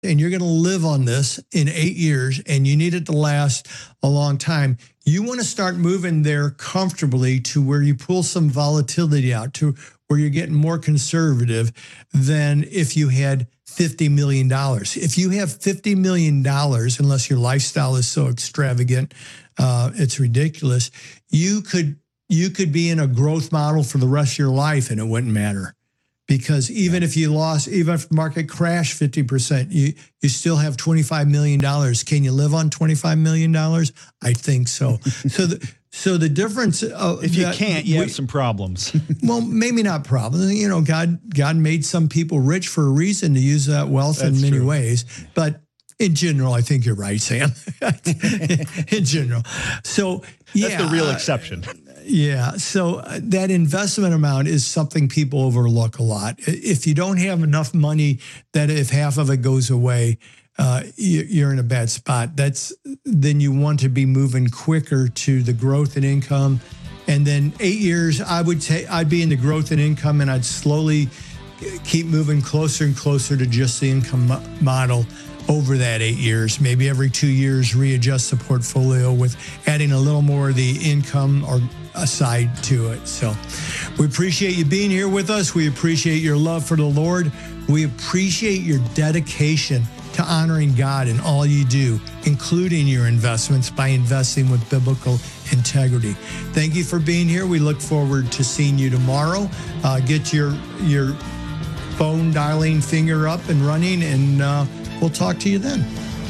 and you're going to live on this in 8 years, and you need it to last a long time, you want to start moving there comfortably to where you pull some volatility out, to where you're getting more conservative than if you had $50 million. If you have $50 million, unless your lifestyle is so extravagant, it's ridiculous, you could be in a growth model for the rest of your life and it wouldn't matter. Because even if you lost, even if the market crashed 50%, you still have $25 million. Can you live on $25 million? I think so. So the difference, if you can't, you have some problems. Well, maybe not problems. You know, God made some people rich for a reason to use that wealth in many ways. But in general, I think you're right, Sam. In general, so that's the real exception. Yeah. So that investment amount is something people overlook a lot. If you don't have enough money that if half of it goes away, you're in a bad spot. Then you want to be moving quicker to the growth in income. And then 8 years, I'd be in the growth in income, and I'd slowly keep moving closer and closer to just the income model over that 8 years. Maybe every 2 years, readjust the portfolio with adding a little more of the income or aside to it. So we appreciate you being here with us. We appreciate your love for the Lord. We appreciate your dedication to honoring God in all you do, including your investments by investing with biblical integrity. Thank you for being here. We look forward to seeing you tomorrow. Get your phone dialing finger up and running, and we'll talk to you then.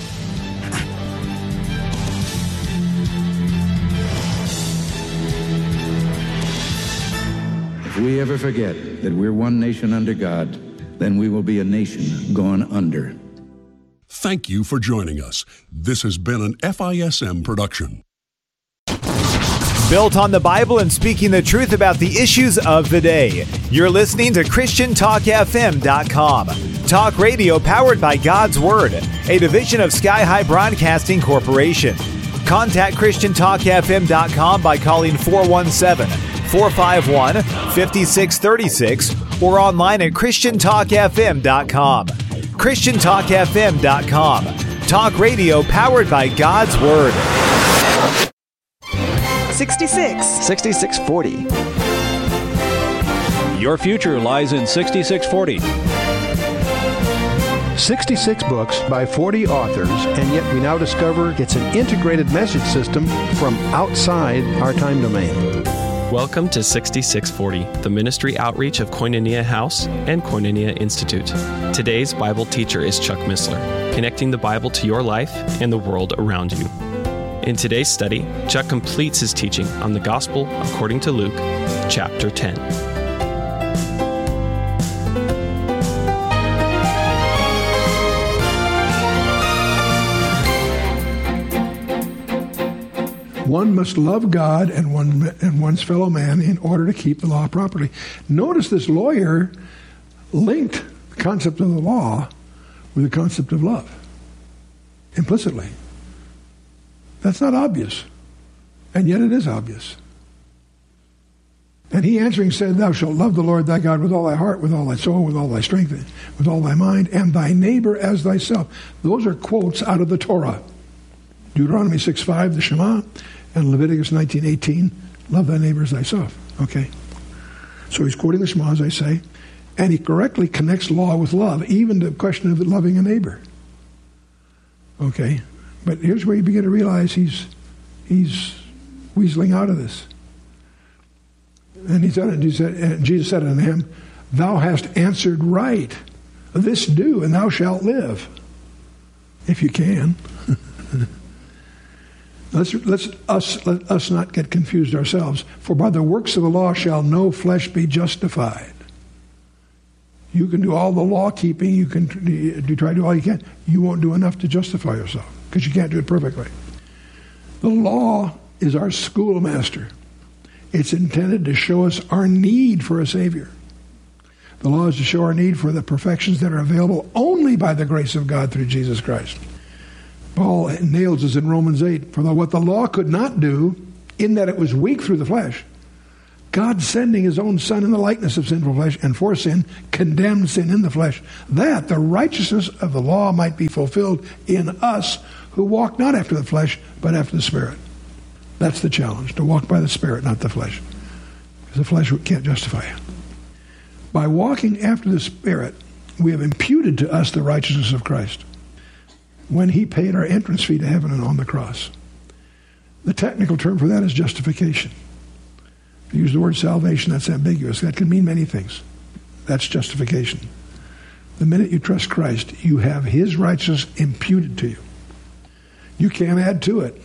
If we ever forget that we're one nation under God, then we will be a nation gone under. Thank you for joining us. This has been an FISM production. Built on the Bible and speaking the truth about the issues of the day. You're listening to ChristianTalkFM.com. Talk radio powered by God's Word, a division of Sky High Broadcasting Corporation. Contact ChristianTalkFM.com by calling 417-451-5636 or online at ChristianTalkFM.com. ChristianTalkFM.com. Talk radio powered by God's Word. 6640. Your future lies in 6640. 66 books by 40 authors, and yet we now discover it's an integrated message system from outside our time domain. Welcome to 6640, the ministry outreach of Koinonia House and Koinonia Institute. Today's Bible teacher is Chuck Missler, connecting the Bible to your life and the world around you. In today's study, Chuck completes his teaching on the Gospel according to Luke, chapter 10. One must love God and one's fellow man in order to keep the law properly. Notice this lawyer linked the concept of the law with the concept of love implicitly. That's not obvious, and yet it is obvious. And he answering said, "Thou shalt love the Lord thy God with all thy heart, with all thy soul, with all thy strength, with all thy mind, and thy neighbor as thyself." Those are quotes out of the Torah. Deuteronomy 6:5, the Shema, and Leviticus 19:18, love thy neighbor as thyself. Okay. So he's quoting the Shema, as I say, and he correctly connects law with love, even to the question of loving a neighbor. Okay. But here's where you begin to realize he's weaseling out of this. And Jesus said unto him, "Thou hast answered right. This do, and thou shalt live." If you can. Let us not get confused ourselves. For by the works of the law shall no flesh be justified. You can do all the law keeping. You can try to do all you can. You won't do enough to justify yourself because you can't do it perfectly. The law is our schoolmaster. It's intended to show us our need for a Savior. The law is to show our need for the perfections that are available only by the grace of God through Jesus Christ. Paul nails us in Romans 8, for what the law could not do, in that it was weak through the flesh, God sending his own Son in the likeness of sinful flesh, and for sin, condemned sin in the flesh, that the righteousness of the law might be fulfilled in us who walk not after the flesh, but after the Spirit. That's the challenge, to walk by the Spirit, not the flesh. Because the flesh can't justify you. By walking after the Spirit, we have imputed to us the righteousness of Christ when he paid our entrance fee to heaven and on the cross. The technical term for that is justification. If you use the word salvation, that's ambiguous. That can mean many things. That's justification. The minute you trust Christ, you have his righteousness imputed to you. You can't add to it.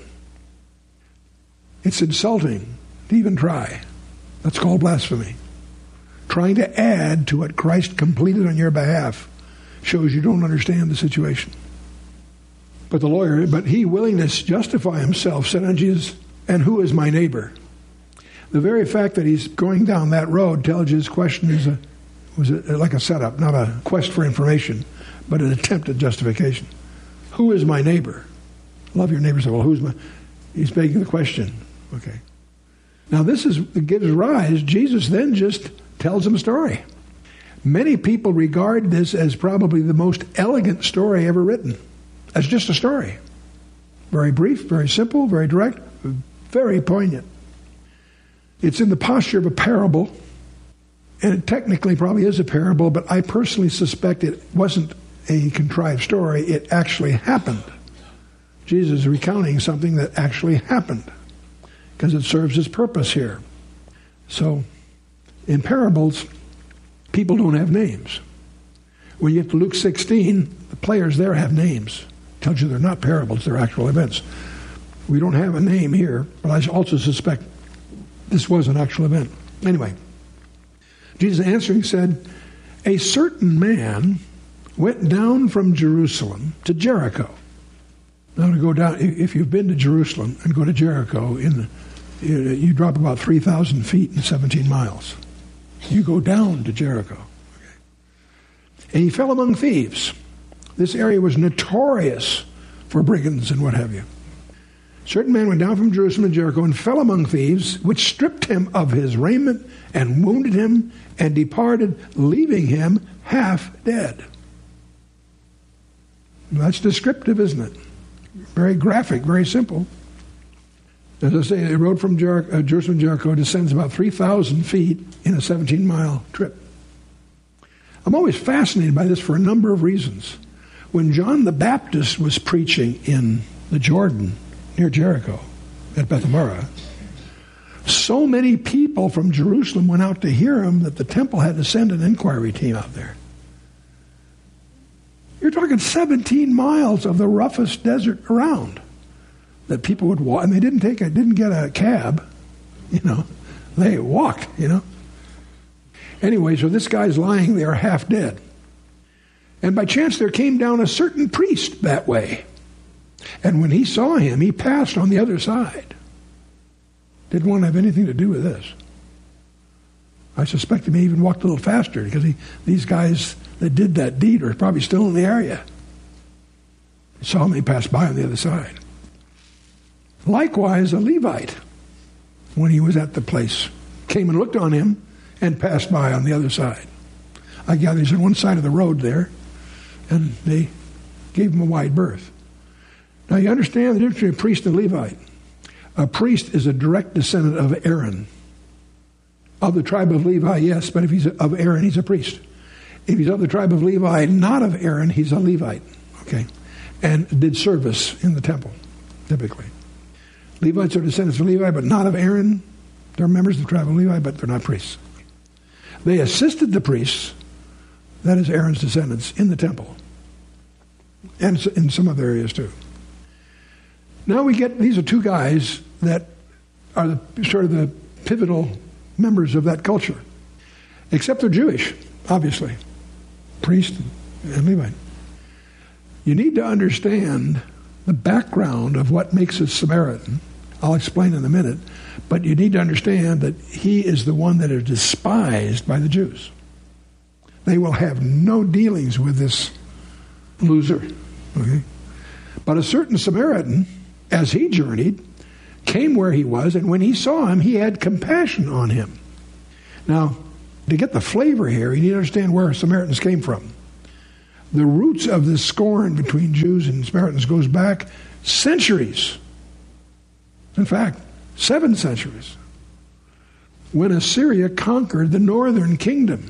It's insulting to even try. That's called blasphemy. Trying to add to what Christ completed on your behalf shows you don't understand the situation. But he, willing to justify himself, said unto Jesus, and who is my neighbor? The very fact that he's going down that road tells you his question was like a setup, not a quest for information, but an attempt at justification. Who is my neighbor? Love your neighbor. Well, he's begging the question. Okay. Now it gives rise, Jesus then just tells him a story. Many people regard this as probably the most elegant story ever written. As just a story. Very brief, very simple, very direct, very poignant. It's in the posture of a parable, and it technically probably is a parable, but I personally suspect it wasn't a contrived story. It actually happened. Jesus is recounting something that actually happened because it serves his purpose here. So, in parables, people don't have names. When you get to Luke 16, the players there have names. Tells you they're not parables, they're actual events. We don't have a name here, but I also suspect this was an actual event. Anyway, Jesus answering said, a certain man went down from Jerusalem to Jericho. Now to go down, if you've been to Jerusalem and go to Jericho, you drop about 3,000 feet in 17 miles. You go down to Jericho. Okay. And he fell among thieves. This area was notorious for brigands and what have you. A certain man went down from Jerusalem to Jericho and fell among thieves, which stripped him of his raiment and wounded him and departed, leaving him half dead. That's descriptive, isn't it? Very graphic, very simple. As I say, the road from Jerusalem to Jericho descends about 3,000 feet in a 17-mile trip. I'm always fascinated by this for a number of reasons. When John the Baptist was preaching in the Jordan near Jericho at Bethabara, so many people from Jerusalem went out to hear him that the temple had to send an inquiry team out there. You're talking 17 miles of the roughest desert around that people would walk, and they didn't get a cab, they walked, Anyway, so this guy's lying there half dead. And by chance there came down a certain priest that way. And when he saw him, he passed on the other side. Didn't want to have anything to do with this. I suspect he may even walked a little faster because these guys that did that deed are probably still in the area. He saw him, he passed by on the other side. Likewise, a Levite, when he was at the place, came and looked on him and passed by on the other side. I gather he's on one side of the road there, and they gave him a wide berth. Now you understand the difference between a priest and a Levite. A priest is a direct descendant of Aaron. Of the tribe of Levi, yes, but if he's of Aaron, he's a priest. If he's of the tribe of Levi, not of Aaron, he's a Levite. Okay? And did service in the temple, typically. Levites are descendants of Levi, but not of Aaron. They're members of the tribe of Levi, but they're not priests. They assisted the priests, that is Aaron's descendants, in the temple. And in some other areas too. Now these are two guys that are the pivotal members of that culture. Except they're Jewish, obviously. Priest and Levite. You need to understand the background of what makes a Samaritan. I'll explain in a minute. But you need to understand that he is the one that is despised by the Jews. They will have no dealings with this loser. Okay? But a certain Samaritan, as he journeyed, came where he was, and when he saw him, he had compassion on him. Now, to get the flavor here, you need to understand where Samaritans came from. The roots of this scorn between Jews and Samaritans goes back centuries. In fact, 7 centuries. When Assyria conquered the northern kingdom.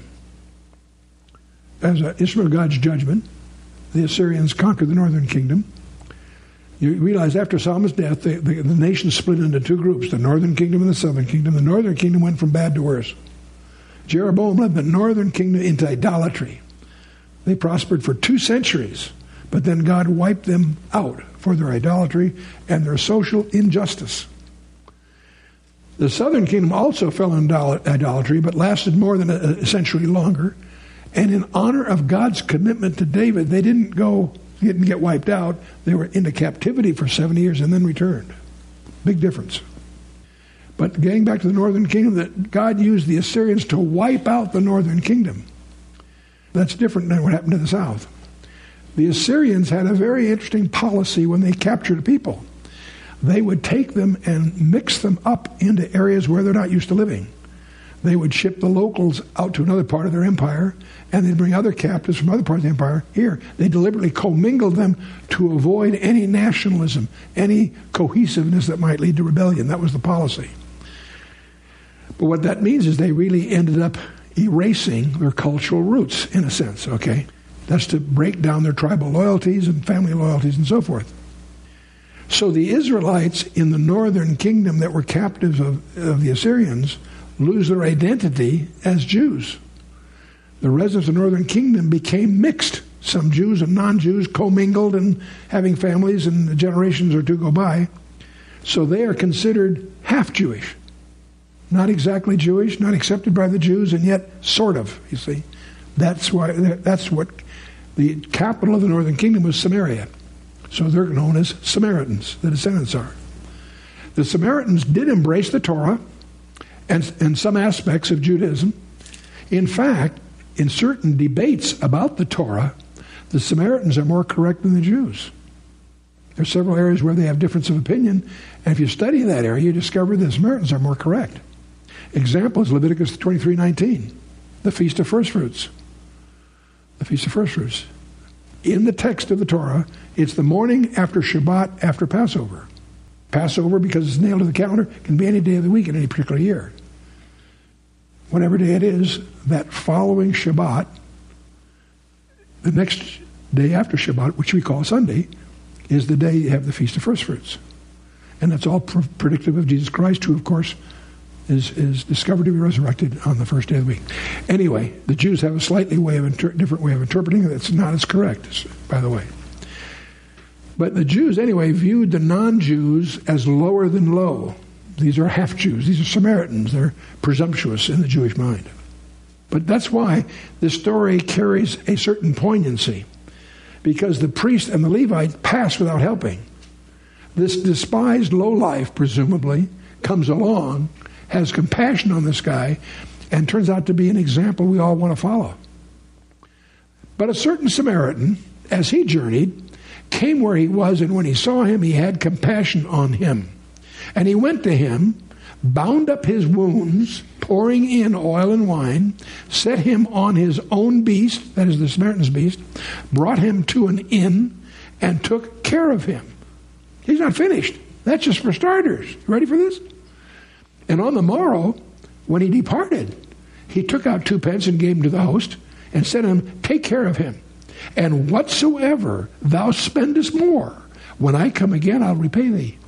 As an instrument of God's judgment, the Assyrians conquered the northern kingdom. You realize after Solomon's death, the nation split into 2 groups, the northern kingdom and the southern kingdom. The northern kingdom went from bad to worse. Jeroboam led the northern kingdom into idolatry. They prospered for 2 centuries, but then God wiped them out for their idolatry and their social injustice. The southern kingdom also fell into idolatry, but lasted more than a century longer. And in honor of God's commitment to David, they didn't get wiped out. They were into captivity for 70 years and then returned. Big difference. But getting back to the northern kingdom, that God used the Assyrians to wipe out the northern kingdom. That's different than what happened to the south. The Assyrians had a very interesting policy when they captured people. They would take them and mix them up into areas where they're not used to living. They would ship the locals out to another part of their empire, and they'd bring other captives from other parts of the empire here. They deliberately commingled them to avoid any nationalism, any cohesiveness that might lead to rebellion. That was the policy. But what that means is they really ended up erasing their cultural roots, in a sense, okay? That's to break down their tribal loyalties and family loyalties and so forth. So the Israelites in the northern kingdom that were captives of the Assyrians lose their identity as Jews. The residents of the northern kingdom became mixed. Some Jews and non-Jews commingled and having families, and the generations or 2 go by. So they are considered half-Jewish. Not exactly Jewish, not accepted by the Jews, and yet sort of, you see. That's what the capital of the northern kingdom was, Samaria. So they're known as Samaritans, the descendants are. The Samaritans did embrace the Torah and some aspects of Judaism. In fact, in certain debates about the Torah, the Samaritans are more correct than the Jews. There are several areas where they have difference of opinion, and if you study that area, you discover the Samaritans are more correct. Example is Leviticus 23:19, the Feast of First Fruits. The Feast of First Fruits. In the text of the Torah, it's the morning after Shabbat, after Passover. Passover, because it's nailed to the calendar, can be any day of the week in any particular year. Whatever day it is, that following Shabbat, the next day after Shabbat, which we call Sunday, is the day you have the Feast of First Fruits. And that's all predictive of Jesus Christ, who, of course, is discovered to be resurrected on the first day of the week. Anyway, the Jews have a slightly different way of interpreting it. It's not as correct, by the way. But the Jews, anyway, viewed the non-Jews as lower than low. These are half-Jews. These are Samaritans. They're presumptuous in the Jewish mind. But that's why this story carries a certain poignancy, because the priest and the Levite pass without helping. This despised lowlife, presumably, comes along, has compassion on this guy, and turns out to be an example we all want to follow. But a certain Samaritan, as he journeyed, came where he was, and when he saw him, he had compassion on him. And he went to him, bound up his wounds, pouring in oil and wine, set him on his own beast, that is the Samaritan's beast, brought him to an inn, and took care of him. He's not finished. That's just for starters. You ready for this? And on the morrow, when he departed, he took out 2 pence and gave them to the host, and said to him, take care of him. And whatsoever thou spendest more, when I come again, I'll repay thee.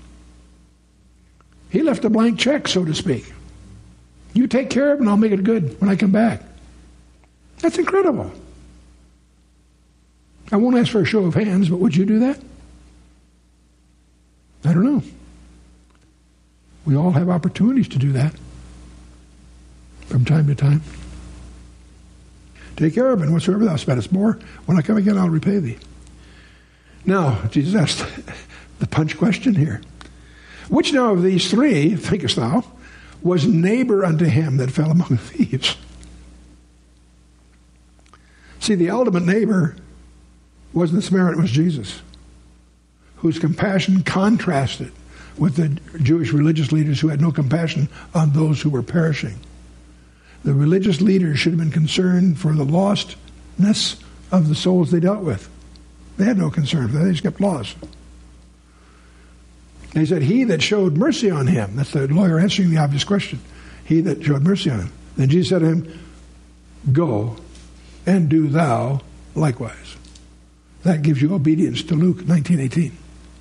He left a blank check, so to speak. You take care of it, and I'll make it good when I come back. That's incredible. I won't ask for a show of hands, but would you do that? I don't know. We all have opportunities to do that from time to time. Take care of it, and whatsoever thou spendest more, when I come again, I'll repay thee. Now, Jesus asked the punch question here. Which now of these 3, thinkest thou, was neighbor unto him that fell among thieves? See, the ultimate neighbor wasn't the Samaritan, it was Jesus, whose compassion contrasted with the Jewish religious leaders who had no compassion on those who were perishing. The religious leaders should have been concerned for the lostness of the souls they dealt with. They had no concern for that. They just kept laws. They said, he that showed mercy on him. That's the lawyer answering the obvious question. He that showed mercy on him. Then Jesus said to him, go and do thou likewise. That gives you obedience to Luke 19:18.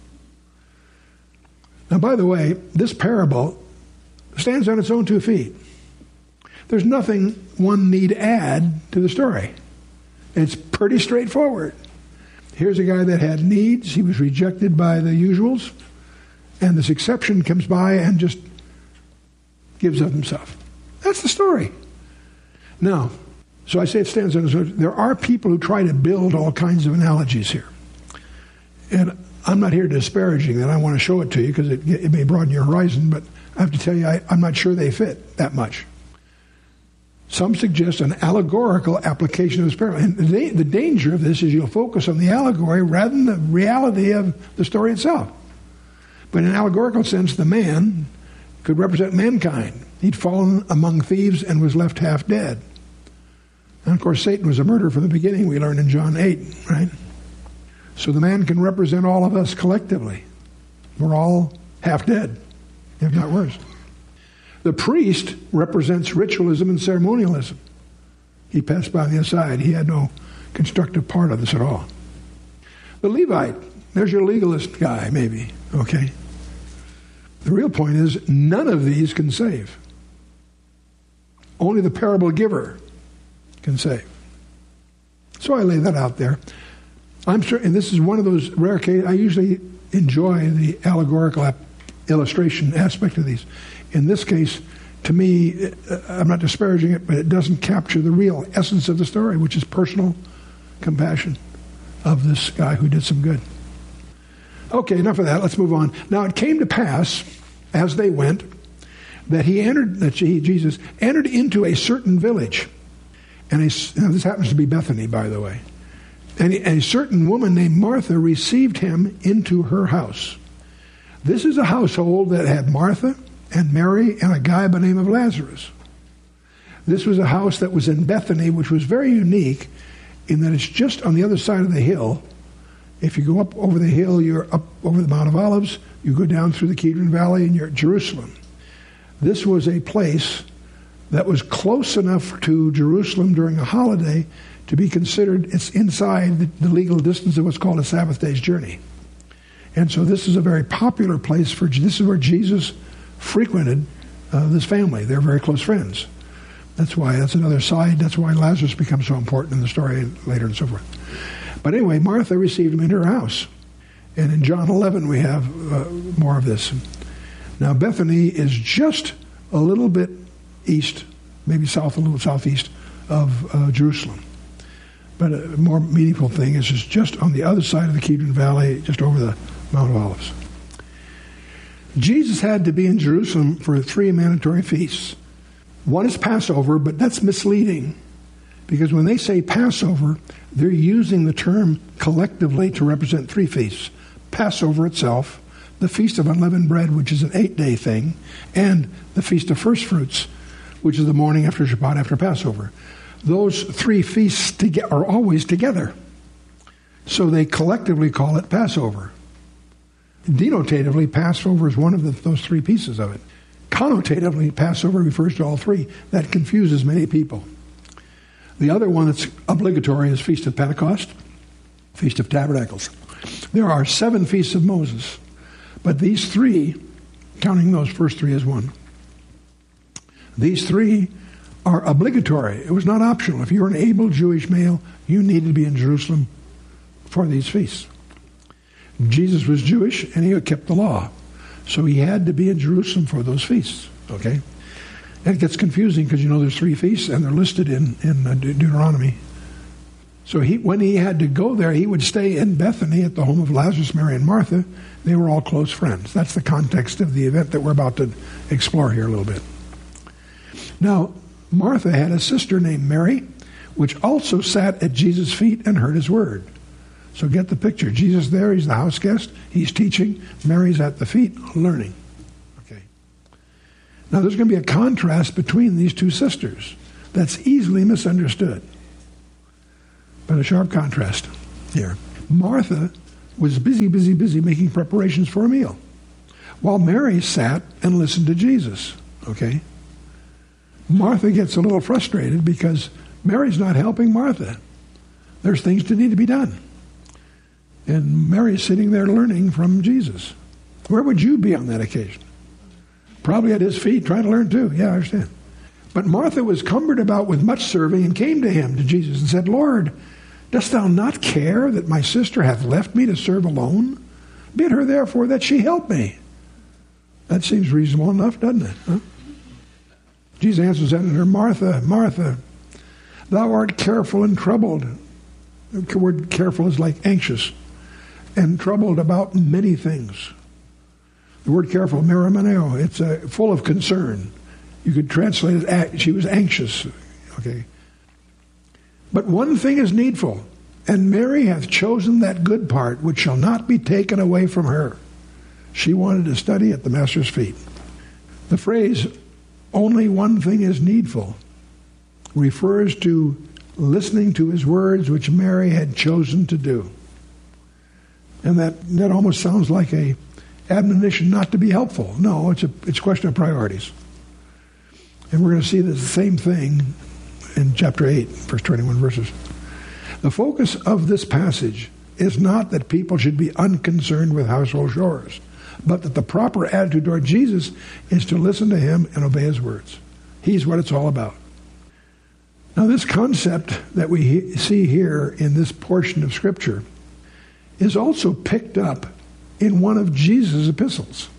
Now, by the way, this parable stands on its own 2 feet. There's nothing one need add to the story. It's pretty straightforward. Here's a guy that had needs. He was rejected by the usuals. And this exception comes by and just gives of himself. That's the story. Now, so I say it stands on its own. There are people who try to build all kinds of analogies here. And I'm not here disparaging that. I want to show it to you because it may broaden your horizon, but I have to tell you, I'm not sure they fit that much. Some suggest an allegorical application of this parable. And the danger of this is you'll focus on the allegory rather than the reality of the story itself. But in an allegorical sense, the man could represent mankind. He'd fallen among thieves and was left half dead. And of course, Satan was a murderer from the beginning, we learned in John 8, right? So the man can represent all of us collectively. We're all half dead, if not worse. The priest represents ritualism and ceremonialism. He passed by the aside. He had no constructive part of this at all. The Levite, there's your legalist guy, maybe, okay? The real point is none of these can save. Only the parable giver can save. So I lay that out there. I'm sure, and this is one of those rare cases, I usually enjoy the allegorical illustration aspect of these. In this case, to me, I'm not disparaging it, but it doesn't capture the real essence of the story, which is personal compassion of this guy who did some good. Okay, enough of that. Let's move on. Now, it came to pass, as they went, that Jesus entered into a certain village. And this happens to be Bethany, by the way. And a certain woman named Martha received him into her house. This is a household that had Martha and Mary and a guy by the name of Lazarus. This was a house that was in Bethany, which was very unique in that it's just on the other side of the hill. If you go up over the hill, you're up over the Mount of Olives. You go down through the Kidron Valley and you're at Jerusalem. This was a place that was close enough to Jerusalem during a holiday to be considered, it's inside the legal distance of what's called a Sabbath day's journey. And so this is a very popular place this is where Jesus frequented this family. They're very close friends. That's another side. That's why Lazarus becomes so important in the story later and so forth. But anyway, Martha received him into her house. And in John 11, we have more of this. Now, Bethany is just a little bit east, maybe south, a little southeast of Jerusalem. But a more meaningful thing is it's just on the other side of the Kidron Valley, just over the Mount of Olives. Jesus had to be in Jerusalem for 3 mandatory feasts. One is Passover, but that's misleading. Because when they say Passover, they're using the term collectively to represent 3 feasts. Passover itself, the Feast of Unleavened Bread, which is an 8-day thing, and the Feast of First Fruits, which is the morning after Shabbat after Passover. Those 3 feasts are always together. So they collectively call it Passover. Denotatively, Passover is one of those 3 pieces of it. Connotatively, Passover refers to all 3. That confuses many people. The other one that's obligatory is Feast of Pentecost, Feast of Tabernacles. There are 7 feasts of Moses, but these 3, counting those first 3 as one, these 3 are obligatory. It was not optional. If you were an able Jewish male, you needed to be in Jerusalem for these feasts. Jesus was Jewish, and he kept the law. So he had to be in Jerusalem for those feasts, okay? And it gets confusing because, there's 3 feasts, and they're listed in Deuteronomy. So when he had to go there, he would stay in Bethany at the home of Lazarus, Mary, and Martha. They were all close friends. That's the context of the event that we're about to explore here a little bit. Now, Martha had a sister named Mary, which also sat at Jesus' feet and heard his word. So get the picture. Jesus there, he's the house guest, he's teaching. Mary's at the feet, learning. Okay. Now there's going to be a contrast between these 2 sisters. that's easily misunderstood. But a sharp contrast here. Martha was busy making preparations for a meal, while Mary sat and listened to Jesus. Okay? Martha gets a little frustrated because Mary's not helping Martha. There's things that need to be done. And Mary's sitting there learning from Jesus. Where would you be on that occasion? Probably at his feet, trying to learn too. Yeah, I understand. But Martha was cumbered about with much serving and came to him, to Jesus, and said, Lord, dost thou not care that my sister hath left me to serve alone? Bid her therefore that she help me. That seems reasonable enough, doesn't it? Huh? Jesus answers unto her, Martha, Martha, thou art careful and troubled. The word careful is like anxious and troubled about many things. The word careful, meramaneo, it's full of concern. You could translate it, she was anxious. Okay. But one thing is needful, and Mary hath chosen that good part which shall not be taken away from her. She wanted to study at the Master's feet. The phrase, only one thing is needful, refers to listening to his words, which Mary had chosen to do. And that almost sounds like a admonition not to be helpful. No, it's a question of priorities. And we're going to see the same thing in chapter 8, verse 21 verses. The focus of this passage is not that people should be unconcerned with household chores, but that the proper attitude toward Jesus is to listen to him and obey his words. He's what it's all about. Now, this concept that we see here in this portion of Scripture is also picked up in one of Jesus' epistles.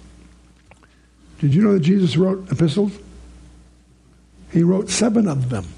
Did you know that Jesus wrote epistles? He wrote 7 of them.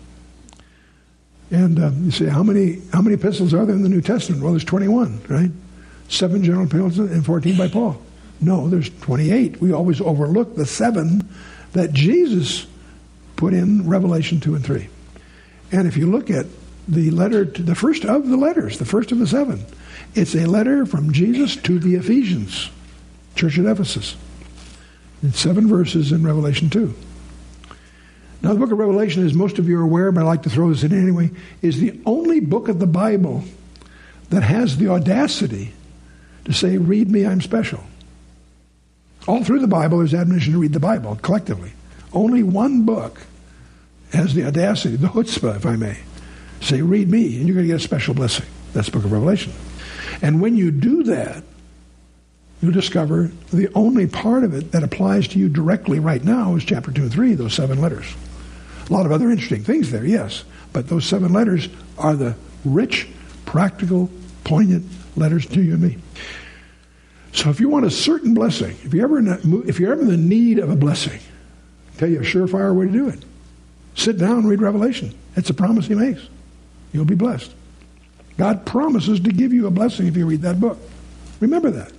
And you say, how many epistles are there in the New Testament? Well, there's 21, right? 7 general epistles and 14 by Paul. No, there's 28. We always overlook the 7 that Jesus put in Revelation 2 and 3. And if you look at the letter, the first of the letters, the first of the 7, it's a letter from Jesus to the Ephesians, church at Ephesus. It's 7 verses in Revelation 2. Now, the book of Revelation, as most of you are aware, but I like to throw this in anyway, is the only book of the Bible that has the audacity to say, read me, I'm special. All through the Bible, there's admonition to read the Bible collectively. Only one book has the audacity, the chutzpah, if I may, say, read me, and you're going to get a special blessing. That's the book of Revelation. And when you do that, you'll discover the only part of it that applies to you directly right now is chapter 2 and 3, those 7 letters. A lot of other interesting things there, yes, but those 7 letters are the rich, practical, poignant letters to you and me. So if you want a certain blessing, if you're ever in the need of a blessing, I'll tell you a surefire way to do it. Sit down and read Revelation. It's a promise he makes. You'll be blessed. God promises to give you a blessing if you read that book. Remember that.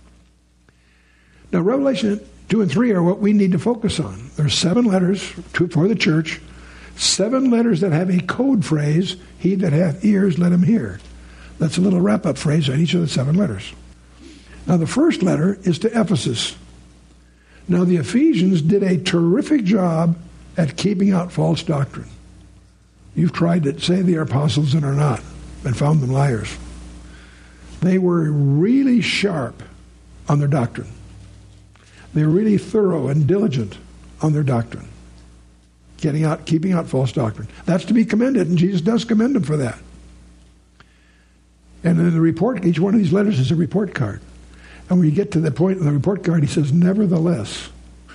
Now, Revelation 2 and 3 are what we need to focus on. There's 7 letters for the church, 7 letters that have a code phrase, he that hath ears, let him hear. That's a little wrap-up phrase on each of the 7 letters. Now, the first letter is to Ephesus. Now, the Ephesians did a terrific job at keeping out false doctrine. You've tried to say they are apostles and are not, and found them liars. They were really sharp on their doctrine. They were really thorough and diligent on their doctrine. Keeping out false doctrine. That's to be commended, and Jesus does commend them for that. And in the report, each one of these letters is a report card. And when you get to the point in the report card, he says, nevertheless.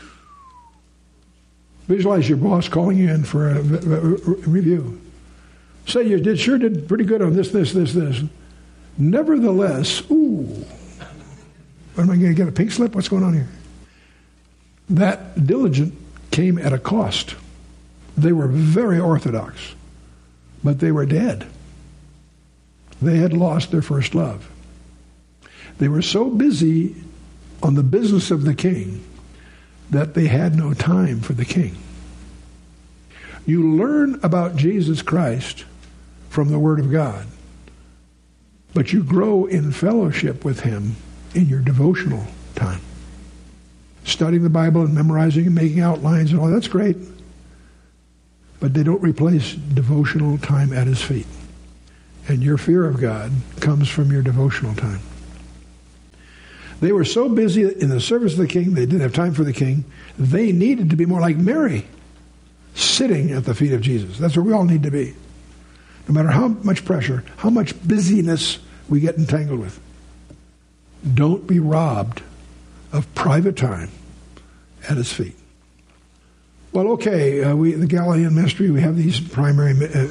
Visualize your boss calling you in for a review. Say you did pretty good on this. Nevertheless, what am I going to get, a pink slip? What's going on here? That diligent came at a cost. They were very orthodox, but they were dead. They had lost their first love. They were so busy on the business of the king that they had no time for the king. You learn about Jesus Christ from the Word of God, but you grow in fellowship with him in your devotional time. Studying the Bible and memorizing and making outlines and all that's great. but they don't replace devotional time at his feet. And your fear of God comes from your devotional time. They were so busy in the service of the king, they didn't have time for the king. They needed to be more like Mary, sitting at the feet of Jesus. That's where we all need to be. No matter how much pressure, how much busyness we get entangled with. Don't be robbed of private time at his feet. Well, okay, the Galilean mystery, we have these primary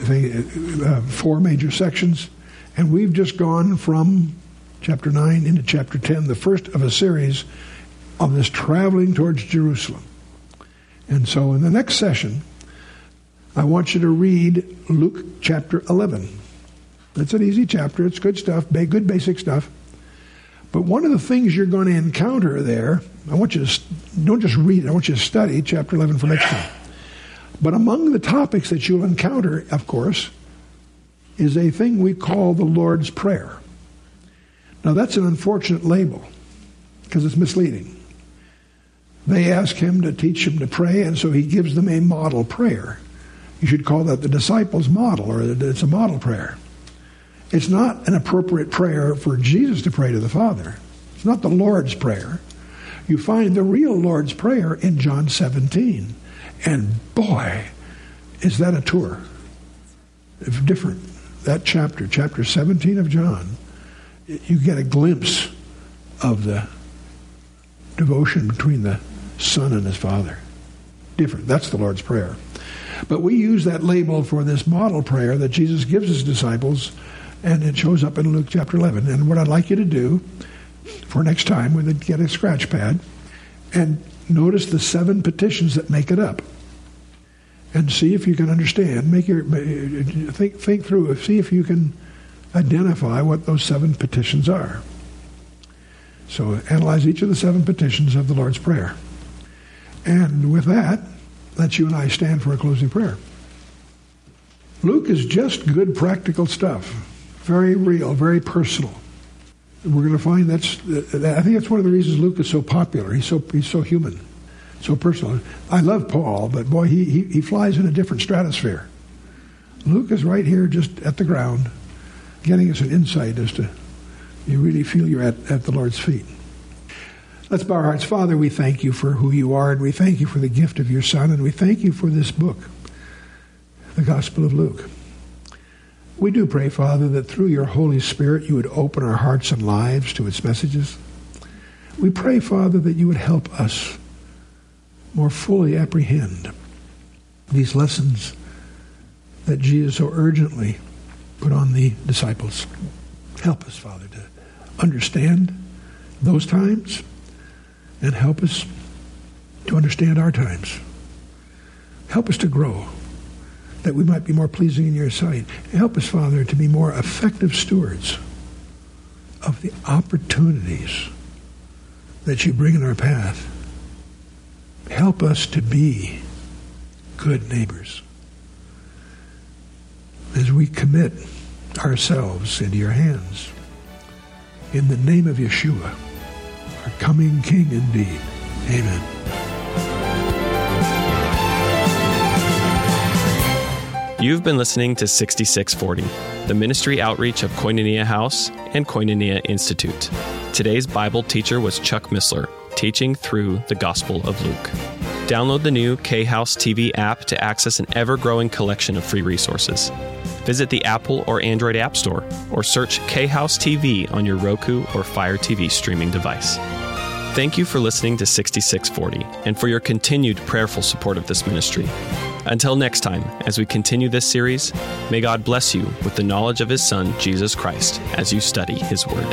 4 major sections, and we've just gone from chapter 9 into chapter 10, the first of a series of this traveling towards Jerusalem. And so in the next session, I want you to read Luke chapter 11. It's an easy chapter. It's good stuff, good basic stuff. But one of the things you're going to encounter there, I want you to, don't just read it, I want you to study chapter 11 for next time. But among the topics that you'll encounter, of course, is a thing we call the Lord's Prayer. Now that's an unfortunate label because it's misleading. They ask him to teach them to pray, and so he gives them a model prayer. You should call that the disciples' model, or it's a model prayer. It's not an appropriate prayer for Jesus to pray to the Father. It's not the Lord's Prayer. You find the real Lord's Prayer in John 17. And boy, is that a tour. It's different. That chapter 17 of John, you get a glimpse of the devotion between the Son and his Father. Different. That's the Lord's Prayer. But we use that label for this model prayer that Jesus gives his disciples, and it shows up in Luke chapter 11. And what I'd like you to do for next time, when you get a scratch pad, and notice the 7 petitions that make it up. And see if you can understand. Think through it. See if you can identify what those 7 petitions are. So analyze each of the 7 petitions of the Lord's Prayer. And with that, let you and I stand for a closing prayer. Luke is just good practical stuff. Very real, very personal. We're going to find I think that's one of the reasons Luke is so popular. He's so human, so personal. I love Paul, but boy, he flies in a different stratosphere. Luke is right here just at the ground, getting us an insight as to you really feel you're at the Lord's feet. Let's bow our hearts. Father, we thank you for who you are, and we thank you for the gift of your Son, and we thank you for this book, the Gospel of Luke. We do pray, Father, that through your Holy Spirit you would open our hearts and lives to its messages. We pray, Father, that you would help us more fully apprehend these lessons that Jesus so urgently put on the disciples. Help us, Father, to understand those times and help us to understand our times. Help us to grow, that we might be more pleasing in your sight. Help us, Father, to be more effective stewards of the opportunities that you bring in our path. Help us to be good neighbors as we commit ourselves into your hands. In the name of Yeshua, our coming King indeed. Amen. You've been listening to 6640, the ministry outreach of Koinonia House and Koinonia Institute. Today's Bible teacher was Chuck Missler, teaching through the Gospel of Luke. Download the new K-House TV app to access an ever-growing collection of free resources. Visit the Apple or Android App Store, or search K-House TV on your Roku or Fire TV streaming device. Thank you for listening to 6640 and for your continued prayerful support of this ministry. Until next time, as we continue this series, may God bless you with the knowledge of his Son, Jesus Christ, as you study his word.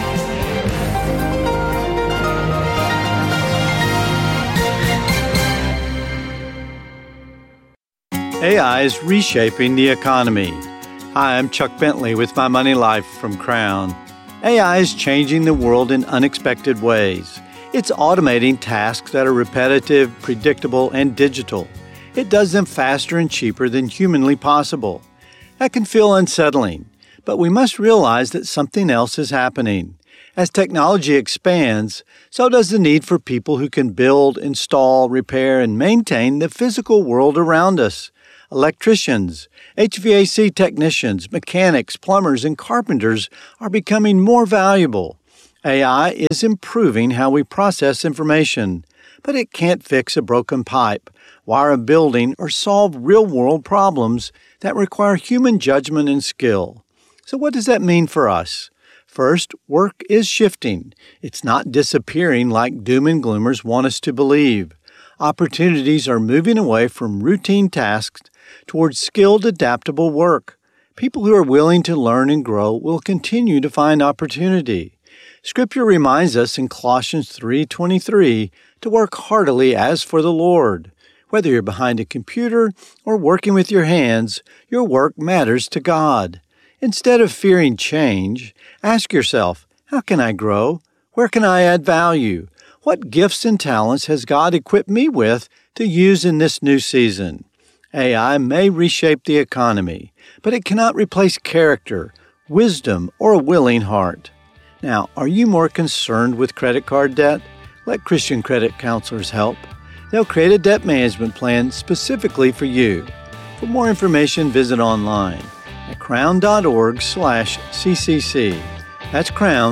AI is reshaping the economy. Hi, I'm Chuck Bentley with My Money Life from Crown. AI is changing the world in unexpected ways. It's automating tasks that are repetitive, predictable, and digital. It does them faster and cheaper than humanly possible. That can feel unsettling, but we must realize that something else is happening. As technology expands, so does the need for people who can build, install, repair, and maintain the physical world around us. Electricians, HVAC technicians, mechanics, plumbers, and carpenters are becoming more valuable. AI is improving how we process information, but it can't fix a broken pipe, wire a building, or solve real-world problems that require human judgment and skill. So what does that mean for us? First, work is shifting. It's not disappearing like doom and gloomers want us to believe. Opportunities are moving away from routine tasks towards skilled, adaptable work. People who are willing to learn and grow will continue to find opportunity. Scripture reminds us in Colossians 3:23 to work heartily as for the Lord. Whether you're behind a computer or working with your hands, your work matters to God. Instead of fearing change, ask yourself, how can I grow? Where can I add value? What gifts and talents has God equipped me with to use in this new season? AI may reshape the economy, but it cannot replace character, wisdom, or a willing heart. Now, are you more concerned with credit card debt? Let Christian credit counselors help. They'll create a debt management plan specifically for you. For more information, visit online at crown.org/CCC. That's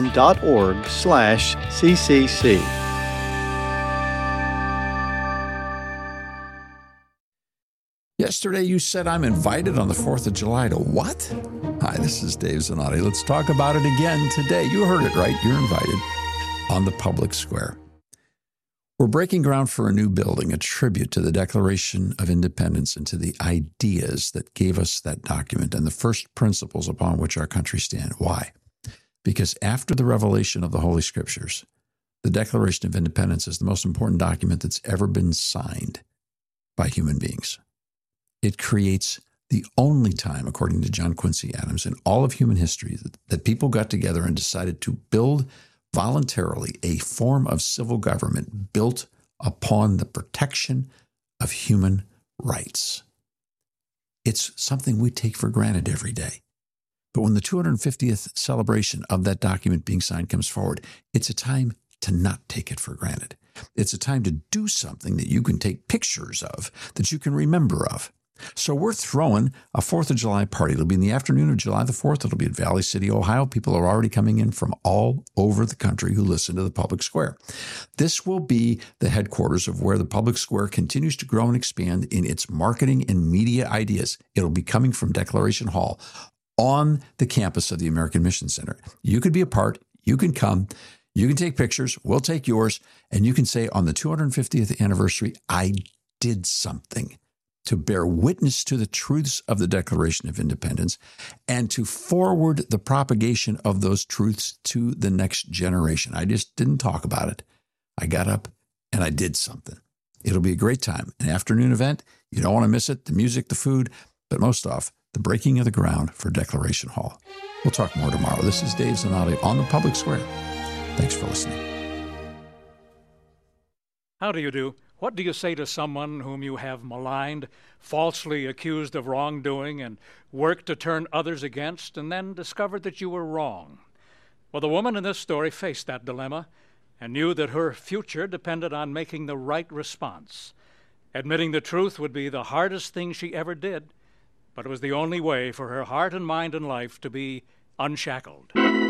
crown.org/CCC. Yesterday you said I'm invited on the 4th of July to what? Hi, this is Dave Zanotti. Let's talk about it again today. You heard it right. You're invited on the public square. We're breaking ground for a new building, a tribute to the Declaration of Independence and to the ideas that gave us that document and the first principles upon which our country stands. Why? Because after the revelation of the Holy Scriptures, the Declaration of Independence is the most important document that's ever been signed by human beings. It creates the only time, according to John Quincy Adams, in all of human history that people got together and decided to build voluntarily a form of civil government built upon the protection of human rights. It's something we take for granted every day. But when the 250th celebration of that document being signed comes forward, it's a time to not take it for granted. It's a time to do something that you can take pictures of, that you can remember of. So we're throwing a 4th of July party. It'll be in the afternoon of July the 4th. It'll be at Valley City, Ohio. People are already coming in from all over the country who listen to the public square. This will be the headquarters of where the public square continues to grow and expand in its marketing and media ideas. It'll be coming from Declaration Hall on the campus of the American Mission Center. You could be a part. You can come. You can take pictures. We'll take yours. And you can say on the 250th anniversary, I did something to bear witness to the truths of the Declaration of Independence and to forward the propagation of those truths to the next generation. I just didn't talk about it. I got up and I did something. It'll be a great time, an afternoon event. You don't want to miss it, the music, the food, but most off, the breaking of the ground for Declaration Hall. We'll talk more tomorrow. This is Dave Zanotti on the Public Square. Thanks for listening. How do you do? What do you say to someone whom you have maligned, falsely accused of wrongdoing, and worked to turn others against, and then discovered that you were wrong? Well, the woman in this story faced that dilemma and knew that her future depended on making the right response. Admitting the truth would be the hardest thing she ever did, but it was the only way for her heart and mind and life to be unshackled.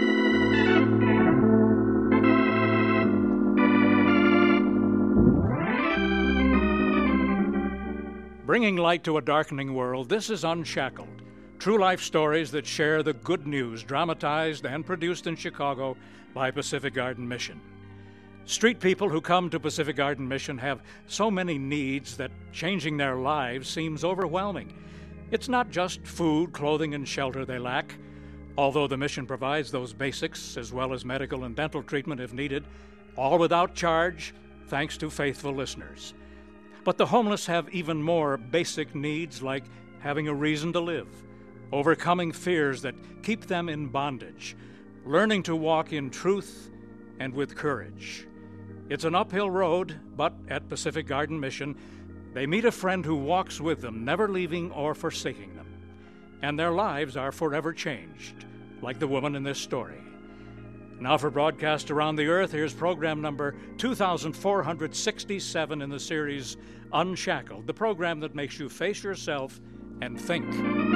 Bringing light to a darkening world, this is Unshackled. True life stories that share the good news, dramatized and produced in Chicago by Pacific Garden Mission. Street people who come to Pacific Garden Mission have so many needs that changing their lives seems overwhelming. It's not just food, clothing, and shelter they lack, although the mission provides those basics as well as medical and dental treatment if needed, all without charge, thanks to faithful listeners. But the homeless have even more basic needs like having a reason to live, overcoming fears that keep them in bondage, learning to walk in truth and with courage. It's an uphill road, but at Pacific Garden Mission, they meet a friend who walks with them, never leaving or forsaking them. And their lives are forever changed, like the woman in this story. Now for broadcast around the earth, here's program number 2467 in the series Unshackled, the program that makes you face yourself and think.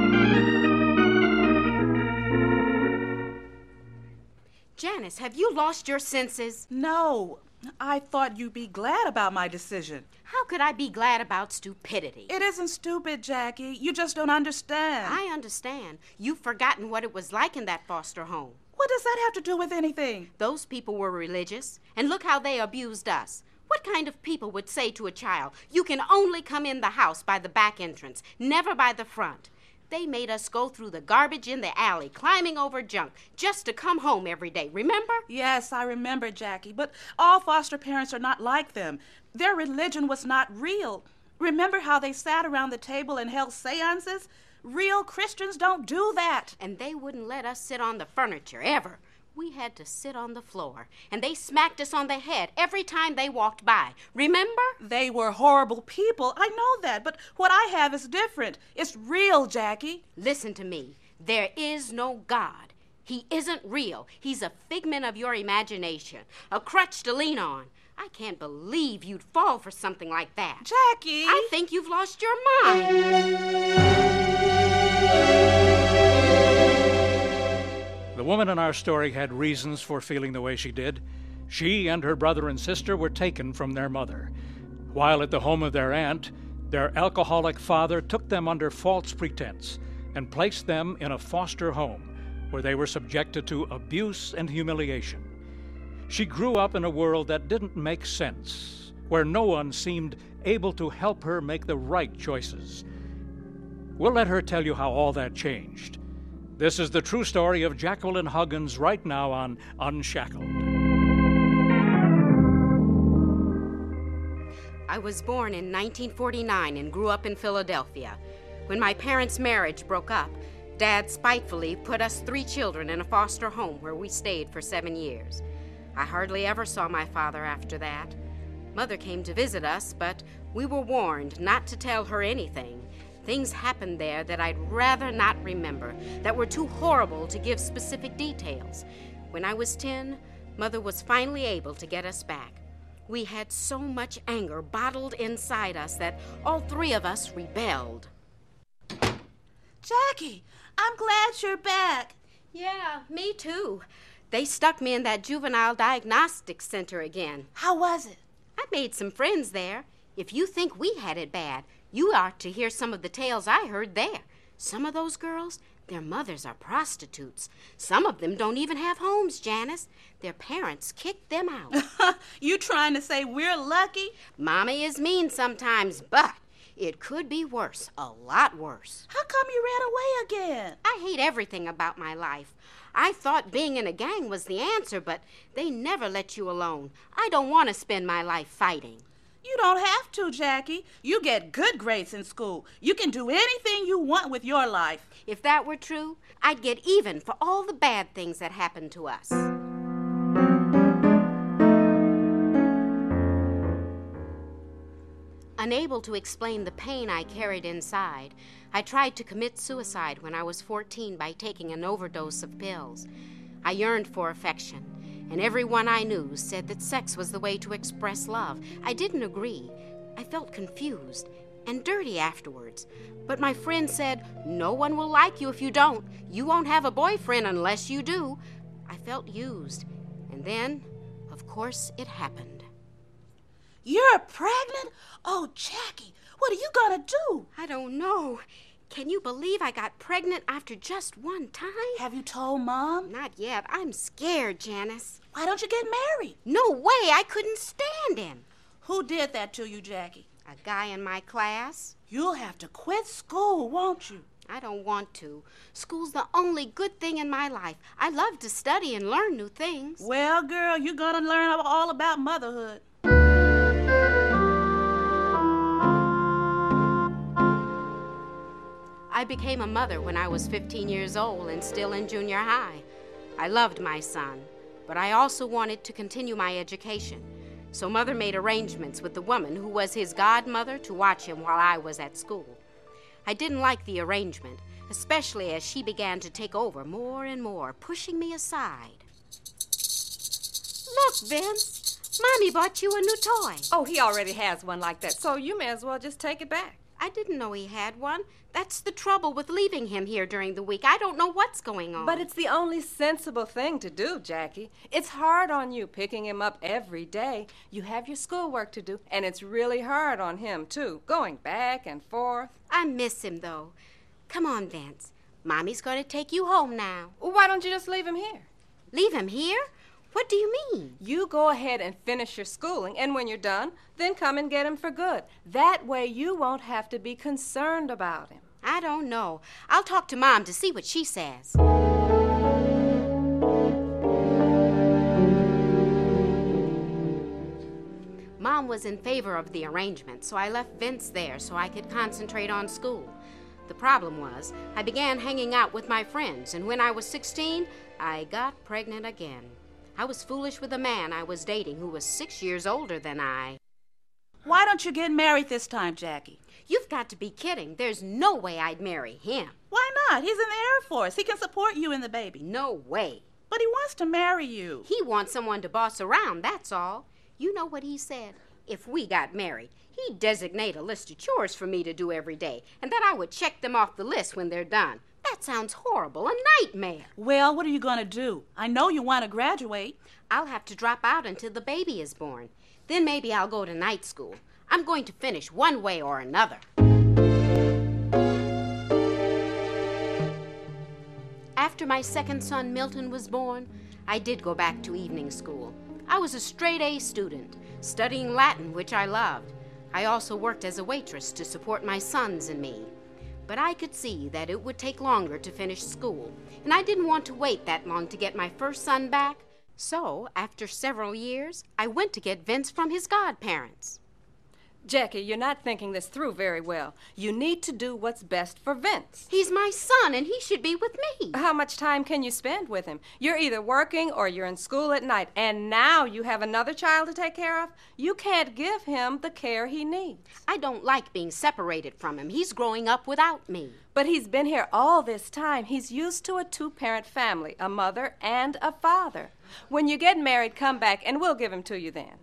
Janice, have you lost your senses? No. I thought you'd be glad about my decision. How could I be glad about stupidity? It isn't stupid, Jackie. You just don't understand. I understand. You've forgotten what it was like in that foster home. What does that have to do with anything? Those people were religious, and look how they abused us. What kind of people would say to a child, you can only come in the house by the back entrance, never by the front? They made us go through the garbage in the alley, climbing over junk, just to come home every day. Remember? Yes, I remember, Jackie. But all foster parents are not like them. Their religion was not real. Remember how they sat around the table and held seances? Real Christians don't do that. And they wouldn't let us sit on the furniture, ever. We had to sit on the floor, and they smacked us on the head every time they walked by. Remember? They were horrible people. I know that, but what I have is different. It's real, Jackie. Listen to me. There is no God. He isn't real. He's a figment of your imagination, a crutch to lean on. I can't believe you'd fall for something like that. Jackie! I think you've lost your mind. The woman in our story had reasons for feeling the way she did. She and her brother and sister were taken from their mother. While at the home of their aunt, their alcoholic father took them under false pretense and placed them in a foster home where they were subjected to abuse and humiliation. She grew up in a world that didn't make sense, where no one seemed able to help her make the right choices. We'll let her tell you how all that changed. This is the true story of Jacqueline Huggins right now on Unshackled. I was born in 1949 and grew up in Philadelphia. When my parents' marriage broke up, Dad spitefully put us 3 children in a foster home where we stayed for 7 years. I hardly ever saw my father after that. Mother came to visit us, but we were warned not to tell her anything. Things happened there that I'd rather not remember, that were too horrible to give specific details. When I was 10, Mother was finally able to get us back. We had so much anger bottled inside us that all 3 of us rebelled. Jackie, I'm glad you're back. Yeah, me too. They stuck me in that juvenile diagnostic center again. How was it? I made some friends there. If you think we had it bad, you ought to hear some of the tales I heard there. Some of those girls, their mothers are prostitutes. Some of them don't even have homes, Janice. Their parents kicked them out. You trying to say we're lucky? Mommy is mean sometimes, but it could be worse, a lot worse. How come you ran away again? I hate everything about my life. I thought being in a gang was the answer, but they never let you alone. I don't want to spend my life fighting. You don't have to, Jackie. You get good grades in school. You can do anything you want with your life. If that were true, I'd get even for all the bad things that happened to us. Unable to explain the pain I carried inside, I tried to commit suicide when I was 14 by taking an overdose of pills. I yearned for affection, and everyone I knew said that sex was the way to express love. I didn't agree. I felt confused and dirty afterwards. But my friend said, no one will like you if you don't. You won't have a boyfriend unless you do. I felt used. And then, of course, it happened. You're pregnant? Oh, Jackie, what are you gonna do? I don't know. Can you believe I got pregnant after just one time? Have you told Mom? Not yet. I'm scared, Janice. Why don't you get married? No way. I couldn't stand him. Who did that to you, Jackie? A guy in my class. You'll have to quit school, won't you? I don't want to. School's the only good thing in my life. I love to study and learn new things. Well, girl, you're gonna learn all about motherhood. I became a mother when I was 15 years old and still in junior high. I loved my son, but I also wanted to continue my education. So Mother made arrangements with the woman who was his godmother to watch him while I was at school. I didn't like the arrangement, especially as she began to take over more and more, pushing me aside. Look, Vince, Mommy bought you a new toy. Oh, he already has one like that, so you may as well just take it back. I didn't know he had one. That's the trouble with leaving him here during the week. I don't know what's going on. But it's the only sensible thing to do, Jackie. It's hard on you picking him up every day. You have your schoolwork to do, and it's really hard on him, too, going back and forth. I miss him, though. Come on, Vince. Mommy's going to take you home now. Why don't you just leave him here? Leave him here? What do you mean? You go ahead and finish your schooling, and when you're done, then come and get him for good. That way you won't have to be concerned about him. I don't know. I'll talk to Mom to see what she says. Mom was in favor of the arrangement, so I left Vince there so I could concentrate on school. The problem was, I began hanging out with my friends, and when I was 16, I got pregnant again. I was foolish with a man I was dating who was 6 years older than I. Why don't you get married this time, Jackie? You've got to be kidding. There's no way I'd marry him. Why not? He's in the Air Force. He can support you and the baby. No way. But he wants to marry you. He wants someone to boss around, that's all. You know what he said? If we got married, he'd designate a list of chores for me to do every day, and then I would check them off the list when they're done. That sounds horrible, a nightmare. Well, what are you going to do? I know you want to graduate. I'll have to drop out until the baby is born. Then maybe I'll go to night school. I'm going to finish one way or another. After my second son, Milton, was born, I did go back to evening school. I was a straight-A student, studying Latin, which I loved. I also worked as a waitress to support my sons and me. But I could see that it would take longer to finish school, and I didn't want to wait that long to get my first son back. So, after several years, I went to get Vince from his godparents. Jackie, you're not thinking this through very well. You need to do what's best for Vince. He's my son, and he should be with me. How much time can you spend with him? You're either working or you're in school at night, and now you have another child to take care of? You can't give him the care he needs. I don't like being separated from him. He's growing up without me. But he's been here all this time. He's used to a two-parent family, a mother and a father. When you get married, come back, and we'll give him to you then.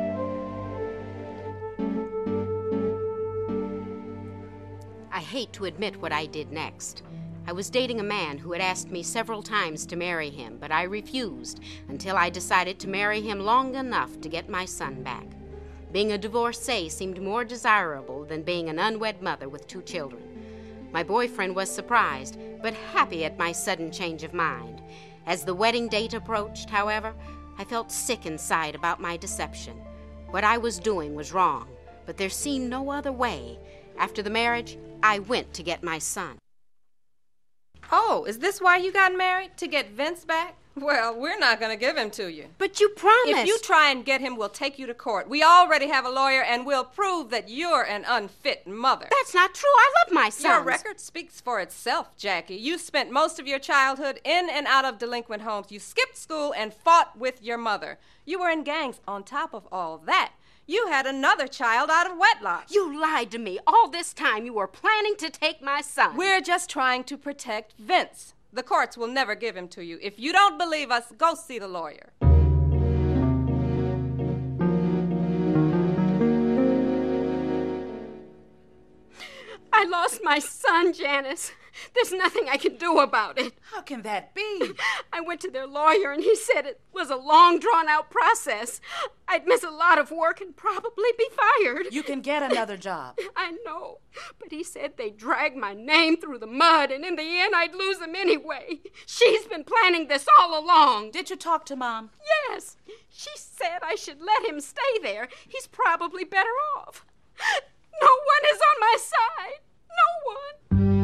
I hate to admit what I did next. I was dating a man who had asked me several times to marry him, but I refused until I decided to marry him long enough to get my son back. Being a divorcee seemed more desirable than being an unwed mother with 2 children. My boyfriend was surprised, but happy at my sudden change of mind. As the wedding date approached, however, I felt sick inside about my deception. What I was doing was wrong, but there seemed no other way. After the marriage, I went to get my son. Oh, is this why you got married? To get Vince back? Well, we're not going to give him to you. But you promised. If you try and get him, we'll take you to court. We already have a lawyer, and we'll prove that you're an unfit mother. That's not true. I love my son. Your record speaks for itself, Jackie. You spent most of your childhood in and out of delinquent homes. You skipped school and fought with your mother. You were in gangs. On top of all that, you had another child out of wedlock. You lied to me. All this time you were planning to take my son. We're just trying to protect Vince. The courts will never give him to you. If you don't believe us, go see the lawyer. I lost my son, Janice. There's nothing I can do about it. How can that be? I went to their lawyer, and he said it was a long, drawn-out process. I'd miss a lot of work and probably be fired. You can get another job. I know, but he said they'd drag my name through the mud, and in the end, I'd lose him anyway. She's been planning this all along. Did you talk to Mom? Yes. She said I should let him stay there. He's probably better off. No one is on my side. No one.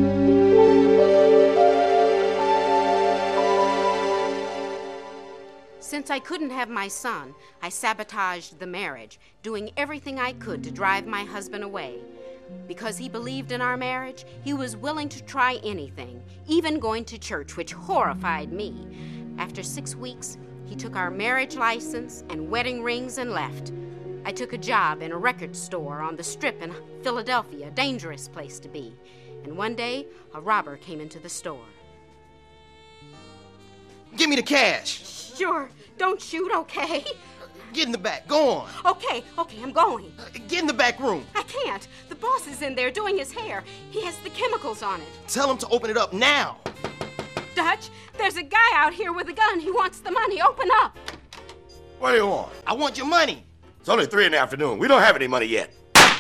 Since I couldn't have my son, I sabotaged the marriage, doing everything I could to drive my husband away. Because he believed in our marriage, he was willing to try anything, even going to church, which horrified me. After 6 weeks, he took our marriage license and wedding rings and left. I took a job in a record store on the Strip in Philadelphia, a dangerous place to be. And one day, a robber came into the store. Give me the cash. Sure. Don't shoot, okay? Get in the back. Go on. Okay, I'm going. Get in the back room. I can't. The boss is in there doing his hair. He has the chemicals on it. Tell him to open it up now. Dutch, there's a guy out here with a gun. He wants the money. Open up. What do you want? I want your money. It's only 3 in the afternoon. We don't have any money yet.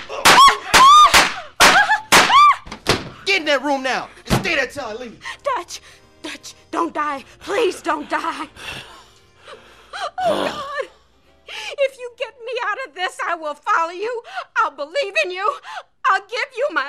Get in that room now and stay there till I leave. Dutch, don't die. Please don't die. Oh, God. If you get me out of this, I will follow you. I'll believe in you. I'll give you my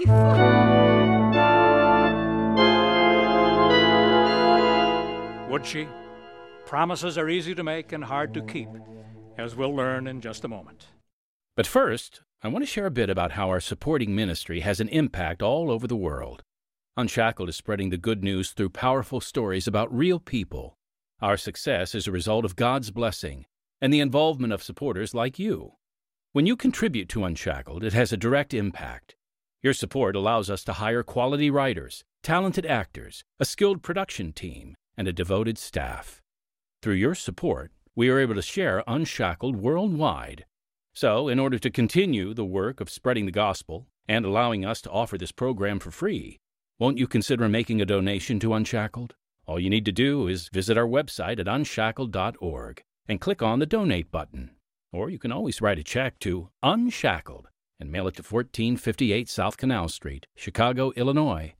life. Would she? Promises are easy to make and hard to keep, as we'll learn in just a moment. But first, I want to share a bit about how our supporting ministry has an impact all over the world. Unshackled is spreading the good news through powerful stories about real people. Our success is a result of God's blessing and the involvement of supporters like you. When you contribute to Unshackled, it has a direct impact. Your support allows us to hire quality writers, talented actors, a skilled production team, and a devoted staff. Through your support, we are able to share Unshackled worldwide. So, in order to continue the work of spreading the gospel and allowing us to offer this program for free, won't you consider making a donation to Unshackled? All you need to do is visit our website at unshackled.org and click on the Donate button. Or you can always write a check to Unshackled and mail it to 1458 South Canal Street, Chicago, Illinois,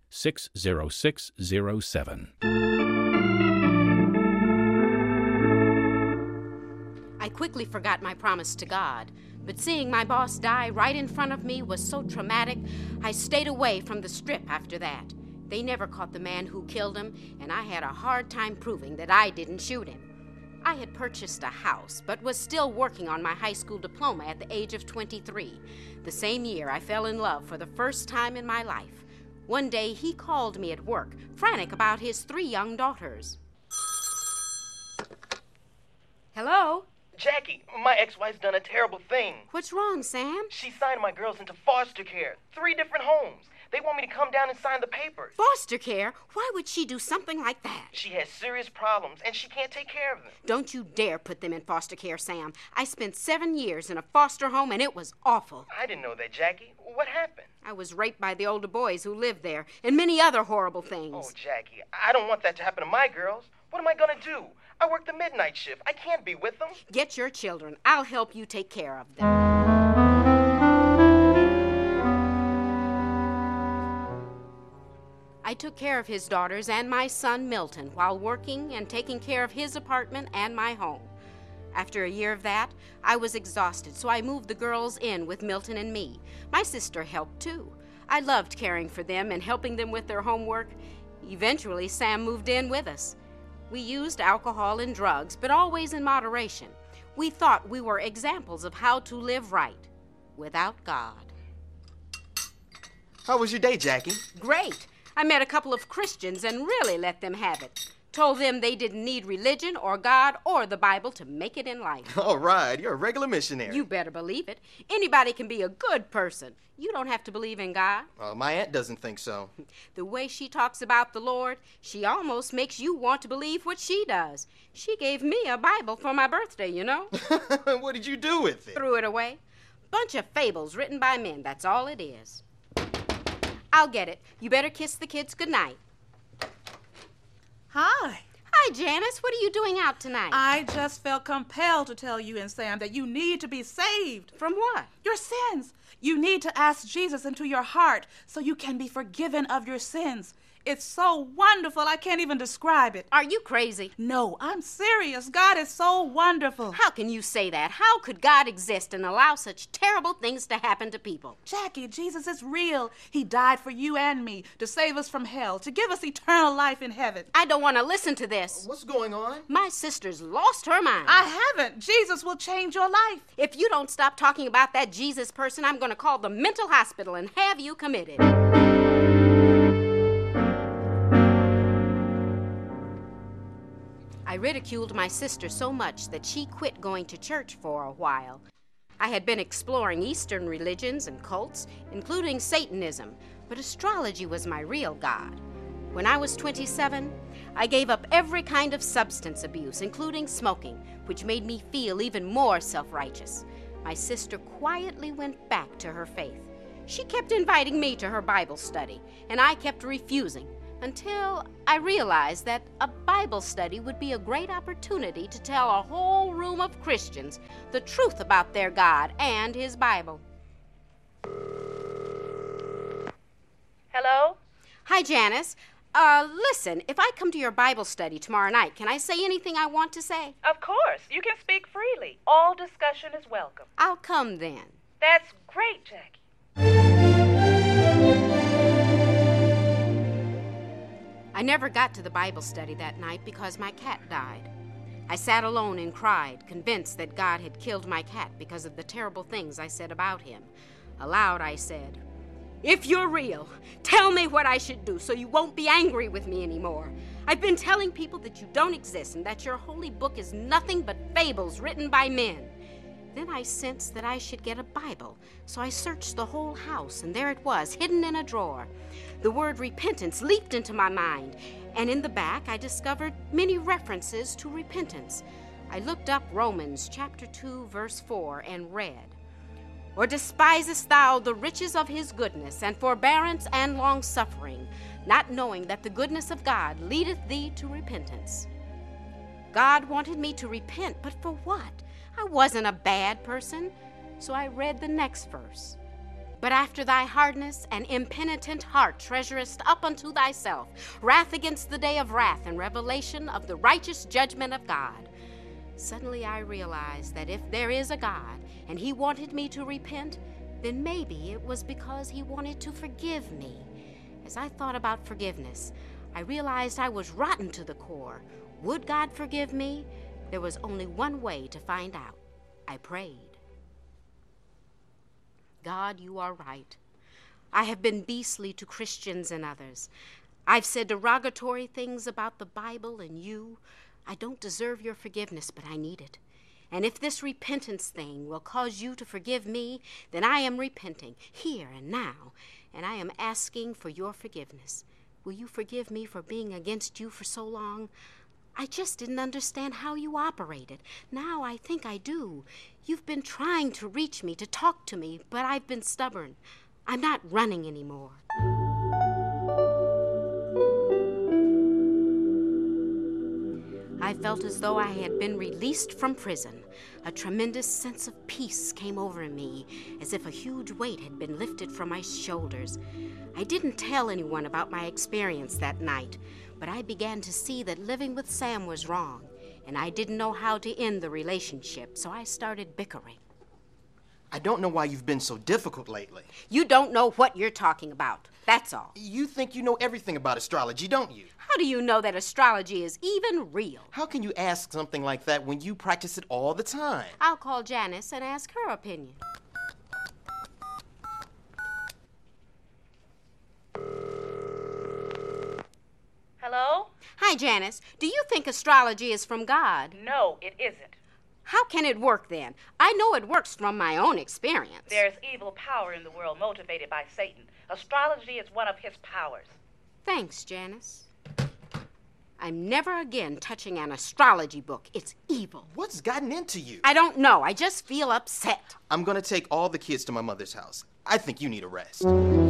60607. I quickly forgot my promise to God, but seeing my boss die right in front of me was so traumatic, I stayed away from the Strip after that. They never caught the man who killed him, and I had a hard time proving that I didn't shoot him. I had purchased a house, but was still working on my high school diploma at the age of 23. The same year, I fell in love for the first time in my life. One day, he called me at work, frantic about his 3 young daughters. Hello? Jackie, my ex-wife's done a terrible thing. What's wrong, Sam? She signed my girls into foster care. 3 different homes. They want me to come down and sign the papers. Foster care? Why would she do something like that? She has serious problems, and she can't take care of them. Don't you dare put them in foster care, Sam. I spent 7 years in a foster home, and it was awful. I didn't know that, Jackie. What happened? I was raped by the older boys who lived there, and many other horrible things. Oh, Jackie, I don't want that to happen to my girls. What am I going to do? I work the midnight shift. I can't be with them. Get your children. I'll help you take care of them. I took care of his daughters and my son Milton while working and taking care of his apartment and my home. After a year of that, I was exhausted, so I moved the girls in with Milton and me. My sister helped too. I loved caring for them and helping them with their homework. Eventually, Sam moved in with us. We used alcohol and drugs, but always in moderation. We thought we were examples of how to live right without God. How was your day, Jackie? Great. I met a couple of Christians and really let them have it. Told them they didn't need religion or God or the Bible to make it in life. All right, you're a regular missionary. You better believe it. Anybody can be a good person. You don't have to believe in God. My aunt doesn't think so. The way she talks about the Lord, she almost makes you want to believe what she does. She gave me a Bible for my birthday, you know. What did you do with it? Threw it away. Bunch of fables written by men, that's all it is. I'll get it. You better kiss the kids goodnight. Hi. Hi, Janice. What are you doing out tonight? I just felt compelled to tell you and Sam that you need to be saved. From what? Your sins. You need to ask Jesus into your heart so you can be forgiven of your sins. It's so wonderful, I can't even describe it. Are you crazy? No, I'm serious. God is so wonderful. How can you say that? How could God exist and allow such terrible things to happen to people? Jackie, Jesus is real. He died for you and me to save us from hell, to give us eternal life in heaven. I don't want to listen to this. What's going on? My sister's lost her mind. I haven't. Jesus will change your life. If you don't stop talking about that Jesus person, I'm going to call the mental hospital and have you committed. I ridiculed my sister so much that she quit going to church for a while. I had been exploring Eastern religions and cults, including Satanism, but astrology was my real god. When I was 27, I gave up every kind of substance abuse, including smoking, which made me feel even more self-righteous. My sister quietly went back to her faith. She kept inviting me to her Bible study, and I kept refusing until I realized that a Bible study would be a great opportunity to tell a whole room of Christians the truth about their God and His Bible. Hello? Hi, Janice. Listen, if I come to your Bible study tomorrow night, can I say anything I want to say? Of course. You can speak freely. All discussion is welcome. I'll come then. That's great, Jackie. I never got to the Bible study that night because my cat died. I sat alone and cried, convinced that God had killed my cat because of the terrible things I said about him. Aloud I said, "If you're real, tell me what I should do so you won't be angry with me anymore. I've been telling people that you don't exist and that your holy book is nothing but fables written by men." Then I sensed that I should get a Bible, so I searched the whole house, and there it was, hidden in a drawer. The word repentance leaped into my mind, and in the back I discovered many references to repentance. I looked up Romans chapter 2, verse 4, and read, "Or despisest thou the riches of his goodness, and forbearance and long-suffering, not knowing that the goodness of God leadeth thee to repentance?" God wanted me to repent, but for what? I wasn't a bad person, so I read the next verse. "But after thy hardness and impenitent heart treasurest up unto thyself wrath against the day of wrath and revelation of the righteous judgment of God." Suddenly I realized that if there is a God and He wanted me to repent, then maybe it was because He wanted to forgive me. As I thought about forgiveness, I realized I was rotten to the core. Would God forgive me? There was only one way to find out. I prayed. God, you are right. I have been beastly to Christians and others. I've said derogatory things about the Bible and you. I don't deserve your forgiveness, but I need it. And if this repentance thing will cause you to forgive me, then I am repenting here and now, and I am asking for your forgiveness. Will you forgive me for being against you for so long? I just didn't understand how you operated. Now I think I do. You've been trying to reach me, to talk to me, but I've been stubborn. I'm not running anymore. I felt as though I had been released from prison. A tremendous sense of peace came over me, as if a huge weight had been lifted from my shoulders. I didn't tell anyone about my experience that night, but I began to see that living with Sam was wrong, and I didn't know how to end the relationship, so I started bickering. I don't know why you've been so difficult lately. You don't know what you're talking about, that's all. You think you know everything about astrology, don't you? How do you know that astrology is even real? How can you ask something like that when you practice it all the time? I'll call Janice and ask her opinion. Hello? Hi, Janice. Do you think astrology is from God? No, it isn't. How can it work then? I know it works from my own experience. There's evil power in the world motivated by Satan. Astrology is one of his powers. Thanks, Janice. I'm never again touching an astrology book. It's evil. What's gotten into you? I don't know. I just feel upset. I'm going to take all the kids to my mother's house. I think you need a rest.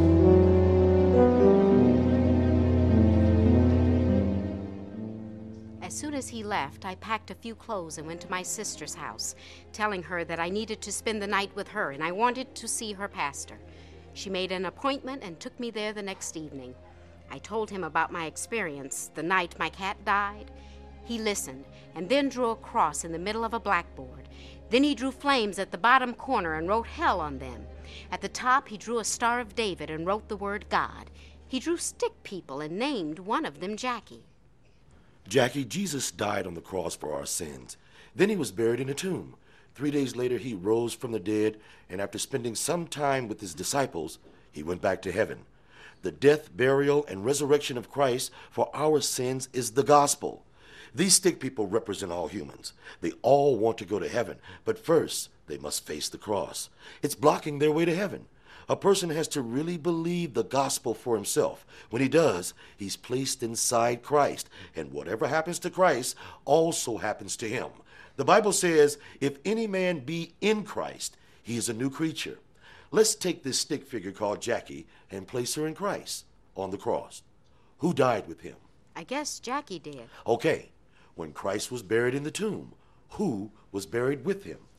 As soon as he left, I packed a few clothes and went to my sister's house, telling her that I needed to spend the night with her and I wanted to see her pastor. She made an appointment and took me there the next evening. I told him about my experience the night my cat died. He listened and then drew a cross in the middle of a blackboard. Then he drew flames at the bottom corner and wrote hell on them. At the top, he drew a Star of David and wrote the word God. He drew stick people and named one of them Jackie. Jackie, Jesus died on the cross for our sins. Then he was buried in a tomb. 3 days later, he rose from the dead, and after spending some time with his disciples, he went back to heaven. The death, burial, and resurrection of Christ for our sins is the gospel. These stick people represent all humans. They all want to go to heaven, but first, they must face the cross. It's blocking their way to heaven. A person has to really believe the gospel for himself. When he does, he's placed inside Christ, and whatever happens to Christ also happens to him. The Bible says, if any man be in Christ, he is a new creature. Let's take this stick figure called Jackie and place her in Christ on the cross. Who died with him? I guess Jackie did. Okay. When Christ was buried in the tomb, who was buried with him?